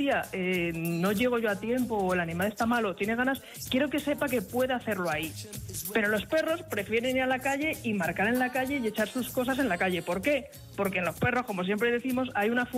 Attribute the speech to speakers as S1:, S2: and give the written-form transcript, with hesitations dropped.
S1: día no llego yo a tiempo o el animal está malo, tiene ganas, quiero que sepa que puede hacerlo ahí. Pero los perros prefieren ir a la calle y marcar en la calle y echar sus cosas en la calle. ¿Por qué? Porque en los perros, como siempre decimos, hay una